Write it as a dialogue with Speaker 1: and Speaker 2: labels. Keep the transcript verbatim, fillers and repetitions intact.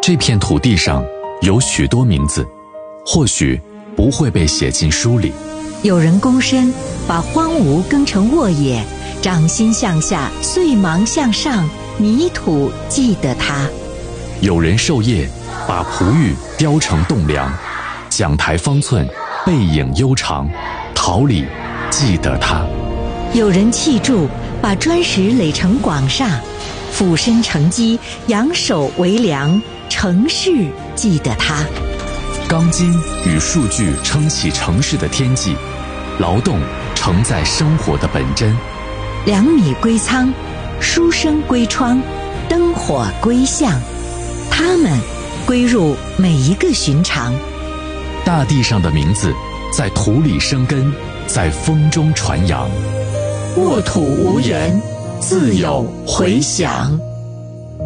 Speaker 1: 这片土地上有许多名字，或许不会被写进书里。
Speaker 2: 有人躬身，把荒芜耕成沃野，掌心向下，碎芒向上，泥土记得他。
Speaker 1: 有人授业，把璞玉雕成栋梁，讲台方寸，背影悠长，桃李记得他。
Speaker 2: 有人砌筑，把砖石垒成广厦，俯身承基，仰首为梁，城市记得他。
Speaker 1: 钢筋与数据撑起城市的天际，劳动承载生活的本真。
Speaker 2: 粮米归仓，书生归窗，灯火归巷，他们归入每一个寻常。
Speaker 1: 大地上的名字在土里生根，在风中传扬。
Speaker 2: 沃土无言，自有回响。